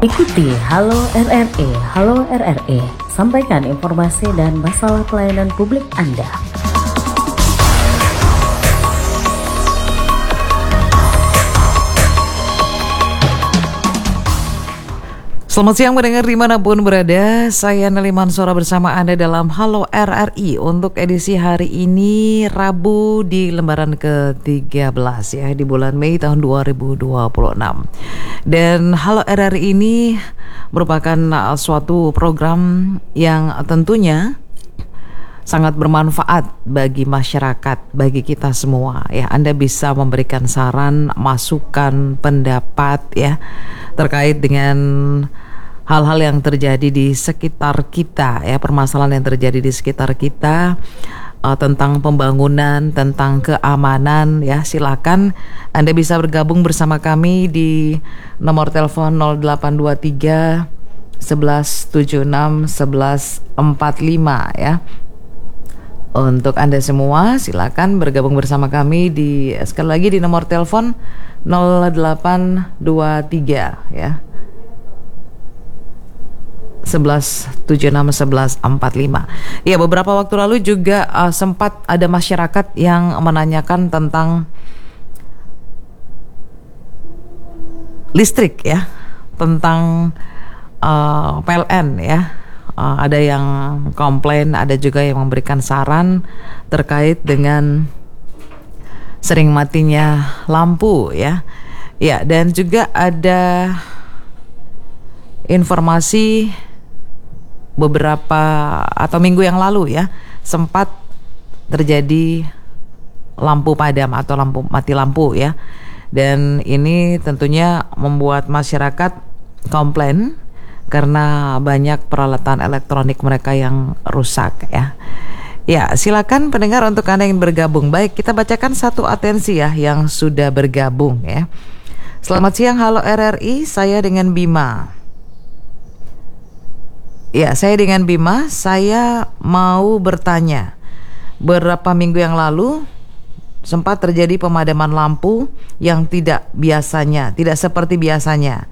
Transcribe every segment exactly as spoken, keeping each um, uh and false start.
Ikuti Halo R R E, Halo R R E, sampaikan informasi dan masalah pelayanan publik Anda. Selamat siang mendengar dimanapun berada, saya Nelly Mansora bersama Anda dalam Halo R R I untuk edisi hari ini Rabu di lembaran ke tiga belas ya di bulan Mei tahun dua ribu dua puluh enam. Dan Halo R R I ini merupakan suatu program yang tentunya sangat bermanfaat bagi masyarakat, bagi kita semua ya. Anda bisa memberikan saran, masukan, pendapat ya terkait dengan hal-hal yang terjadi di sekitar kita ya, permasalahan yang terjadi di sekitar kita uh, tentang pembangunan, tentang keamanan ya. Silakan Anda bisa bergabung bersama kami di nomor telepon nol delapan dua tiga sebelas tujuh enam sebelas empat lima ya. Untuk Anda semua silakan bergabung bersama kami di sekali lagi di nomor telepon nol delapan dua tiga ya sebelas tujuh enam sebelas empat lima. Ya, beberapa waktu lalu juga uh, sempat ada masyarakat yang menanyakan tentang listrik ya, tentang uh, P L N ya. Uh, ada yang komplain, ada juga yang memberikan saran terkait dengan sering matinya lampu ya. Ya, dan juga ada informasi beberapa atau minggu yang lalu ya, sempat terjadi lampu padam atau lampu mati lampu ya. Dan ini tentunya membuat masyarakat komplain karena banyak peralatan elektronik mereka yang rusak ya. Ya, silakan pendengar untuk Anda yang bergabung. Baik, kita bacakan satu atensi ya yang sudah bergabung ya. Selamat siang Halo R R I, saya dengan Bima. Ya, saya dengan Bima, saya mau bertanya. Beberapa minggu yang lalu sempat terjadi pemadaman lampu yang tidak biasanya, tidak seperti biasanya.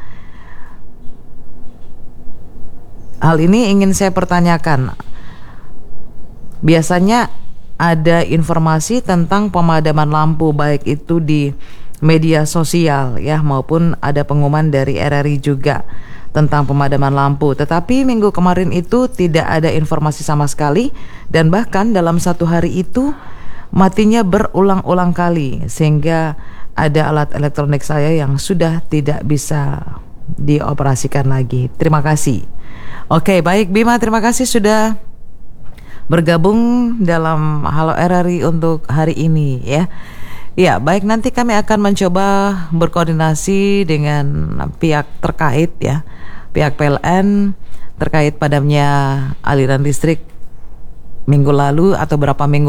Hal ini ingin saya pertanyakan. Biasanya ada informasi tentang pemadaman lampu baik itu di media sosial ya, maupun ada pengumuman dari R R I juga tentang pemadaman lampu. Tetapi minggu kemarin itu tidak ada informasi sama sekali, dan bahkan dalam satu hari itu matinya berulang-ulang kali, sehingga ada alat elektronik saya yang sudah tidak bisa dioperasikan lagi. Terima kasih. Oke, baik Bima, terima kasih sudah bergabung dalam Halo R R I untuk hari ini ya. Ya, baik, nanti kami akan mencoba berkoordinasi dengan pihak terkait ya, pihak P L N terkait padamnya aliran listrik minggu lalu atau berapa minggu